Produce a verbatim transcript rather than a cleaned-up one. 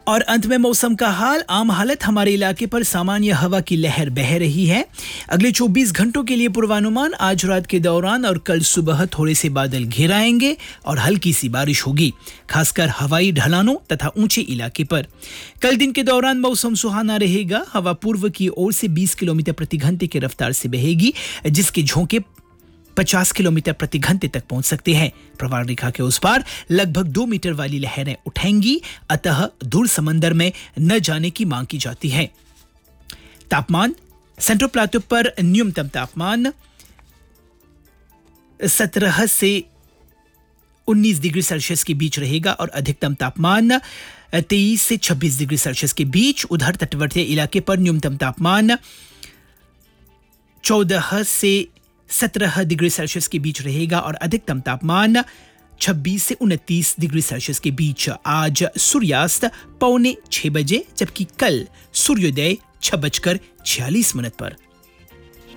और अंत में मौसम का हाल। आम हालत, हमारे इलाके पर सामान्य हवा की लहर बह रही है। अगले चौबीस घंटों के लिए पूर्वानुमान, आज रात के दौरान और कल सुबह थोड़े से बादल घिर आएंगे और हल्की सी बारिश होगी, खासकर हवाई ढलानों तथा ऊंचे इलाके पर। कल दिन के दौरान मौसम सुहाना रहेगा। हवा पूर्व की ओर से बीस किलोमीटर प्रति घंटे की रफ्तार से बहेगी, जिसके झोंके पचास किलोमीटर प्रति घंटे तक पहुंच सकते हैं। प्रवाह रेखा के उस पार लगभग दो मीटर वाली लहरें उठेंगी, अतः दूर समंदर में न जाने की मांग की जाती है। तापमान, सेंट्रल प्लाटो पर न्यूनतम तापमान सत्रह से उन्नीस डिग्री सेल्सियस के बीच रहेगा और अधिकतम तापमान तेईस से छब्बीस डिग्री सेल्सियस के बीच। उधर तटवर्ती इलाके पर न्यूनतम तापमान चौदह से सत्रह डिग्री सेल्सियस के बीच रहेगा और अधिकतम तापमान छब्बीस से उनतीस डिग्री सेल्सियस के बीच। आज सूर्यास्त पौने छह बजे, जबकि कल सूर्योदय छह बजकर छियालीस मिनट पर।